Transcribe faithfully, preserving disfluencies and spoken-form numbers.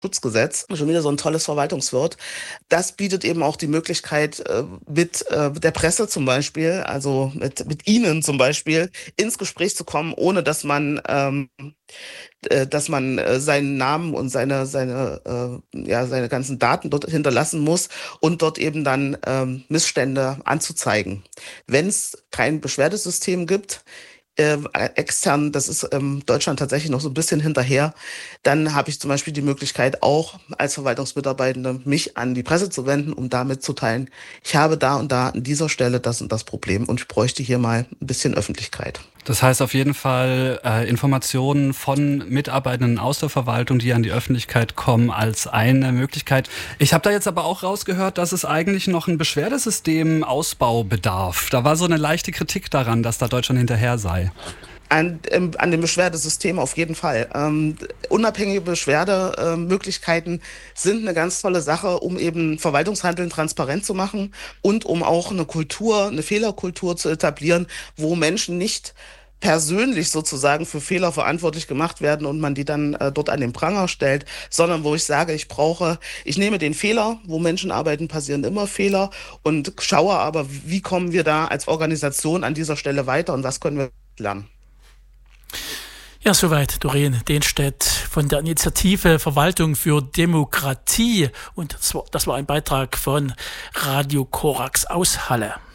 Schutzgesetz, schon wieder so ein tolles Verwaltungswort. Das bietet eben auch die Möglichkeit, äh, mit äh, der Presse zum Beispiel, also mit, mit Ihnen zum Beispiel, ins Gespräch zu kommen, ohne dass man, ähm, äh, dass man äh, seinen Namen und seine, seine, äh, ja, seine ganzen Daten dort hinterlassen muss und dort eben dann ähm, Missstände anzuzeigen. Wenn es kein Beschwerdesystem gibt, äh, extern, das ist ähm, Deutschland tatsächlich noch so ein bisschen hinterher, dann habe ich zum Beispiel die Möglichkeit, auch als Verwaltungsmitarbeitende mich an die Presse zu wenden, um da mitzuteilen, ich habe da und da an dieser Stelle das und das Problem und ich bräuchte hier mal ein bisschen Öffentlichkeit. Das heißt auf jeden Fall äh, Informationen von Mitarbeitenden aus der Verwaltung, die an die Öffentlichkeit kommen, als eine Möglichkeit. Ich habe da jetzt aber auch rausgehört, dass es eigentlich noch ein Beschwerdesystem Ausbau bedarf. Da war so eine leichte Kritik daran, dass da Deutschland hinterher sei. An, ähm, an dem Beschwerdesystem auf jeden Fall. Ähm, unabhängige Beschwerdemöglichkeiten äh, sind eine ganz tolle Sache, um eben Verwaltungshandeln transparent zu machen und um auch eine Kultur, eine Fehlerkultur zu etablieren, wo Menschen nicht persönlich sozusagen für Fehler verantwortlich gemacht werden und man die dann äh, dort an den Pranger stellt, sondern wo ich sage, ich brauche, ich nehme den Fehler, wo Menschen arbeiten, passieren immer Fehler und schaue aber, wie kommen wir da als Organisation an dieser Stelle weiter und was können wir lernen. Ja, soweit Doreen Dehnstedt von der Initiative Verwaltung für Demokratie. Und das war, das war ein Beitrag von Radio Korax aus Halle.